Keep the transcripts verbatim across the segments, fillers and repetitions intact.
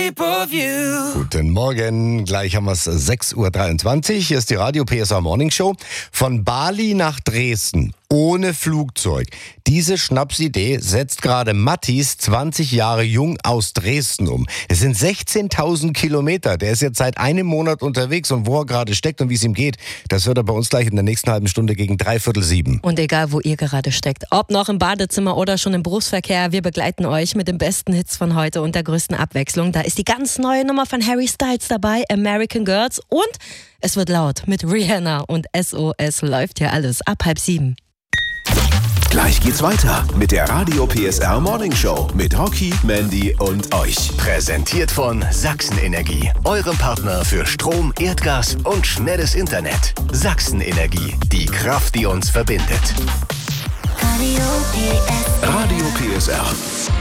shape of you. Guten Morgen, gleich haben wir es sechs Uhr dreiundzwanzig. Hier ist die Radio P S R Morning Show. Von Bali nach Dresden ohne Flugzeug. Diese Schnapsidee setzt gerade Mattis, zwanzig Jahre jung, aus Dresden um. Es sind sechzehntausend Kilometer. Der ist jetzt seit einem Monat unterwegs und wo er gerade steckt und wie es ihm geht, das hört er bei uns gleich in der nächsten halben Stunde gegen dreiviertel sieben. Und egal, wo ihr gerade steckt, ob noch im Badezimmer oder schon im Berufsverkehr, wir begleiten euch mit den besten Hits von heute und der größten Abwechslung. Da ist die ganz neue Nummer von Harry Styles dabei, American Girls, und es wird laut mit Rihanna und S O S läuft hier alles ab halb sieben. Gleich geht's weiter mit der Radio P S R Morning Show mit Rocky, Mandy und euch. Präsentiert von Sachsenenergie, eurem Partner für Strom, Erdgas und schnelles Internet. Sachsenenergie, die Kraft, die uns verbindet. Radio P S R. Radio P S R.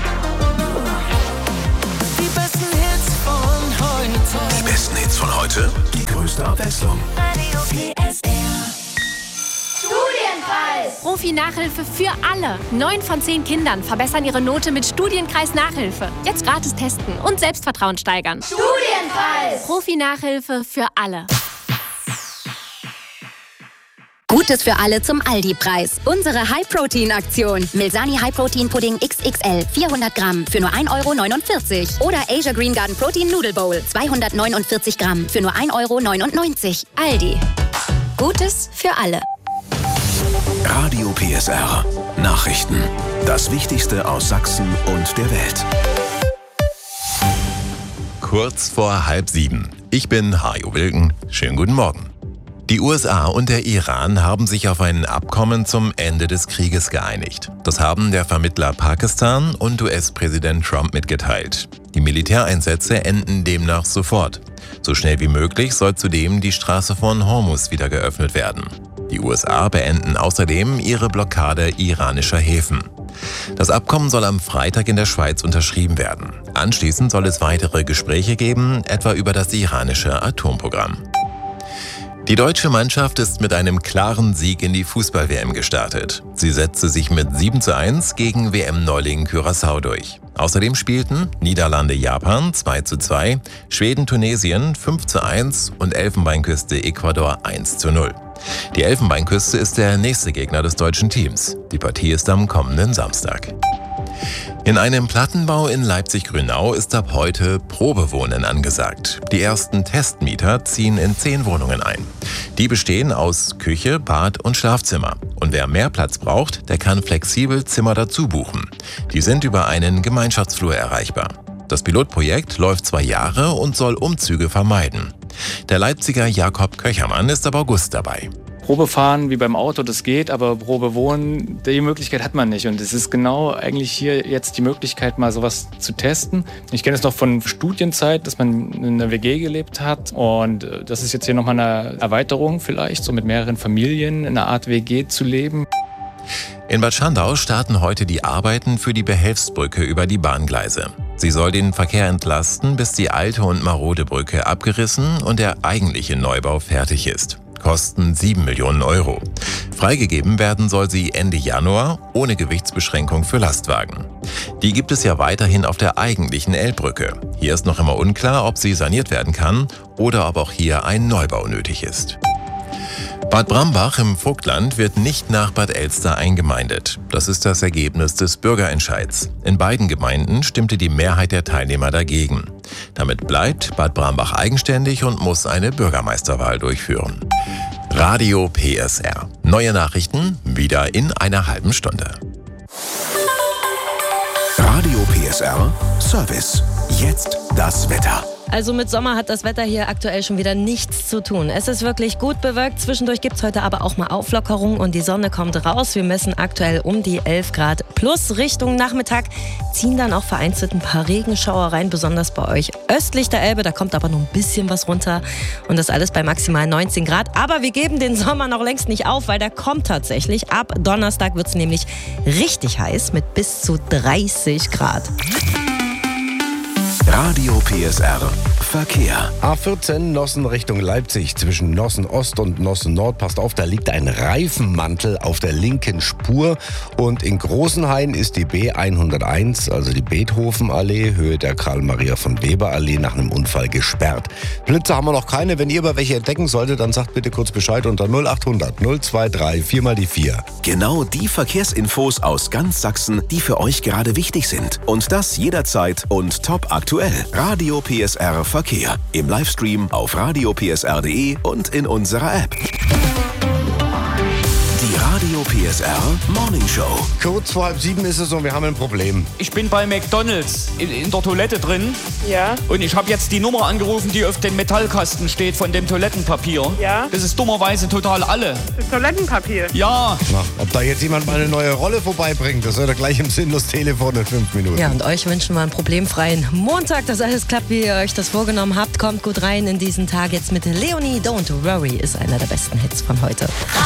Die besten Hits von heute. Die besten Hits von heute. Die größte Abwechslung. Radio P S R. Studienkreis! Profi-Nachhilfe für alle. Neun von zehn Kindern verbessern ihre Note mit Studienkreis-Nachhilfe. Jetzt gratis testen und Selbstvertrauen steigern. Studienkreis! Profi-Nachhilfe für alle. Gutes für alle zum Aldi-Preis. Unsere High-Protein-Aktion. Milsani High-Protein-Pudding X X L vierhundert Gramm für nur ein Euro neunundvierzig. Oder Asia Green Garden Protein Noodle Bowl zweihundertneunundvierzig Gramm für nur ein Euro neunundneunzig. Aldi. Gutes für alle. Radio P S R. Nachrichten. Das Wichtigste aus Sachsen und der Welt. Kurz vor halb sieben. Ich bin Hajo Wilken. Schönen guten Morgen. Die U S A und der Iran haben sich auf ein Abkommen zum Ende des Krieges geeinigt. Das haben der Vermittler Pakistan und U S-Präsident Trump mitgeteilt. Die Militäreinsätze enden demnach sofort. So schnell wie möglich soll zudem die Straße von Hormuz wieder geöffnet werden. Die U S A beenden außerdem ihre Blockade iranischer Häfen. Das Abkommen soll am Freitag in der Schweiz unterschrieben werden. Anschließend soll es weitere Gespräche geben, etwa über das iranische Atomprogramm. Die deutsche Mannschaft ist mit einem klaren Sieg in die Fußball-W M gestartet. Sie setzte sich mit sieben zu eins gegen W M-Neuling Curaçao durch. Außerdem spielten Niederlande-Japan zwei zu zwei, Schweden-Tunesien fünf zu eins und Elfenbeinküste-Ecuador eins zu null. Die Elfenbeinküste ist der nächste Gegner des deutschen Teams. Die Partie ist am kommenden Samstag. In einem Plattenbau in Leipzig-Grünau ist ab heute Probewohnen angesagt. Die ersten Testmieter ziehen in zehn Wohnungen ein. Die bestehen aus Küche, Bad und Schlafzimmer. Und wer mehr Platz braucht, der kann flexibel Zimmer dazu buchen. Die sind über einen Gemeinschaftsflur erreichbar. Das Pilotprojekt läuft zwei Jahre und soll Umzüge vermeiden. Der Leipziger Jakob Köchermann ist ab August dabei. Probefahren wie beim Auto, das geht, aber Probe wohnen, die Möglichkeit hat man nicht. Und es ist genau eigentlich hier jetzt die Möglichkeit, mal sowas zu testen. Ich kenne es noch von Studienzeit, dass man in einer W G gelebt hat. Und das ist jetzt hier nochmal eine Erweiterung vielleicht, so mit mehreren Familien in einer Art W G zu leben. In Bad Schandau starten heute die Arbeiten für die Behelfsbrücke über die Bahngleise. Sie soll den Verkehr entlasten, bis die alte und marode Brücke abgerissen und der eigentliche Neubau fertig ist. Kosten sieben Millionen Euro. Freigegeben werden soll sie Ende Januar ohne Gewichtsbeschränkung für Lastwagen. Die gibt es ja weiterhin auf der eigentlichen Elbbrücke. Hier ist noch immer unklar, ob sie saniert werden kann oder ob auch hier ein Neubau nötig ist. Bad Brambach im Vogtland wird nicht nach Bad Elster eingemeindet. Das ist das Ergebnis des Bürgerentscheids. In beiden Gemeinden stimmte die Mehrheit der Teilnehmer dagegen. Damit bleibt Bad Brambach eigenständig und muss eine Bürgermeisterwahl durchführen. Radio P S R. Neue Nachrichten wieder in einer halben Stunde. Radio P S R Service. Jetzt das Wetter. Also mit Sommer hat das Wetter hier aktuell schon wieder nichts zu tun. Es ist wirklich gut bewölkt. Zwischendurch gibt es heute aber auch mal Auflockerung und die Sonne kommt raus. Wir messen aktuell um die elf Grad plus. Richtung Nachmittag ziehen dann auch vereinzelt ein paar Regenschauer rein, besonders bei euch östlich der Elbe. Da kommt aber noch ein bisschen was runter und das alles bei maximal neunzehn Grad. Aber wir geben den Sommer noch längst nicht auf, weil der kommt tatsächlich. Ab Donnerstag wird es nämlich richtig heiß mit bis zu dreißig Grad. Radio P S R Verkehr. A vierzehn Nossen Richtung Leipzig zwischen Nossen Ost und Nossen Nord. Passt auf, da liegt ein Reifenmantel auf der linken Spur. Und in Großenhain ist die B hunderteins, also die Beethovenallee, Höhe der Karl-Maria-von-Weber-Allee, nach einem Unfall gesperrt. Blitze haben wir noch keine. Wenn ihr aber welche entdecken solltet, dann sagt bitte kurz Bescheid unter null achthundert null dreiundzwanzig vier mal die vier. Genau die Verkehrsinfos aus ganz Sachsen, die für euch gerade wichtig sind. Und das jederzeit und top aktuell. Radio P S R Verkehr. Im Livestream auf radio p s r punkt d e und in unserer App. Die Radio P S R Morning Show. Kurz vor halb sieben ist es und wir haben ein Problem. Ich bin bei McDonald's in, in der Toilette drin. Ja. Und ich habe jetzt die Nummer angerufen, die auf dem Metallkasten steht von dem Toilettenpapier. Ja. Das ist dummerweise total alle. Das Toilettenpapier? Ja. Na, ob da jetzt jemand mal eine neue Rolle vorbeibringt, das hört er gleich im Sinnlos Telefon in fünf Minuten. Ja, und euch wünschen wir einen problemfreien Montag, dass alles klappt, wie ihr euch das vorgenommen habt. Kommt gut rein in diesen Tag jetzt mit Leonie. Don't Worry ist einer der besten Hits von heute.